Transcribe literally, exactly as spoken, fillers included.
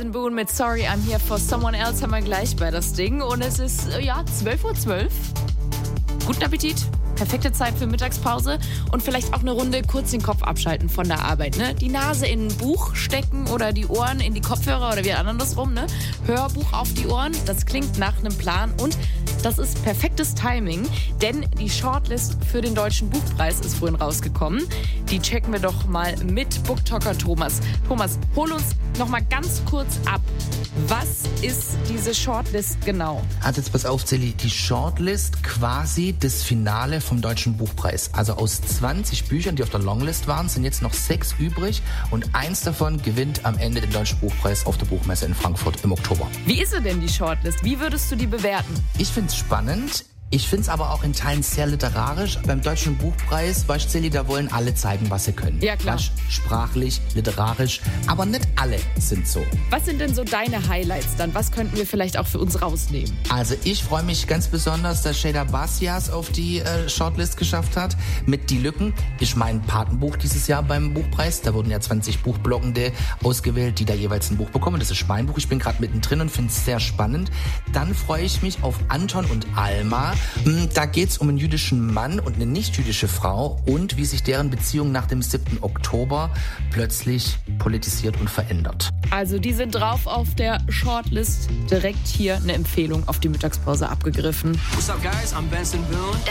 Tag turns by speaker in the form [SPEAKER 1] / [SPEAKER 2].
[SPEAKER 1] Benson Boone mit Sorry, I'm Here for Someone Else haben wir gleich bei das Ding. Und es ist, ja, zwölf Uhr zwölf. Guten Appetit. Perfekte Zeit für Mittagspause und vielleicht auch eine Runde kurz den Kopf abschalten von der Arbeit. Ne? Die Nase in ein Buch stecken oder die Ohren in die Kopfhörer oder wie andersrum. Ne? Hörbuch auf die Ohren, das klingt nach einem Plan und das ist perfektes Timing, denn die Shortlist für den Deutschen Buchpreis ist vorhin rausgekommen. Die checken wir doch mal mit Booktalker Thomas. Thomas, hol uns noch mal ganz kurz ab. Was ist diese Shortlist genau?
[SPEAKER 2] Also jetzt pass auf, Silly, die Shortlist quasi das Finale vom Deutschen Buchpreis. Also aus zwanzig Büchern, die auf der Longlist waren, sind jetzt noch sechs übrig und eins davon gewinnt am Ende den Deutschen Buchpreis auf der Buchmesse in Frankfurt im Oktober.
[SPEAKER 1] Wie ist sie denn, die Shortlist? Wie würdest du die bewerten?
[SPEAKER 2] Ich finde es spannend. Ich finde es aber auch in Teilen sehr literarisch. Beim Deutschen Buchpreis, weißt du, Silly, da wollen alle zeigen, was sie können.
[SPEAKER 1] Ja, klar.
[SPEAKER 2] Weißt, sprachlich, literarisch, aber nicht alle sind so.
[SPEAKER 1] Was sind denn so deine Highlights dann? Was könnten wir vielleicht auch für uns rausnehmen?
[SPEAKER 2] Also ich freue mich ganz besonders, dass Shada Basias auf die äh, Shortlist geschafft hat. Mit Die Lücken. Ich mein Patenbuch dieses Jahr beim Buchpreis. Da wurden ja zwanzig Buchbloggende ausgewählt, die da jeweils ein Buch bekommen. Das ist mein Buch. Ich bin gerade mittendrin und finde es sehr spannend. Dann freue ich mich auf Anton und Alma. Da geht es um einen jüdischen Mann und eine nicht-jüdische Frau und wie sich deren Beziehung nach dem siebten Oktober plötzlich politisiert und verändert.
[SPEAKER 1] Also die sind drauf auf der Shortlist. Direkt hier eine Empfehlung auf die Mittagspause abgegriffen.
[SPEAKER 3] What's up, guys? I'm Benson Boone.